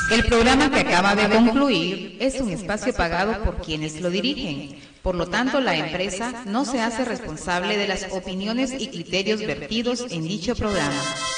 El programa que acaba de concluir es un espacio pagado por quienes lo dirigen. Por lo tanto, la empresa no se hace responsable de las opiniones y criterios vertidos en dicho programa.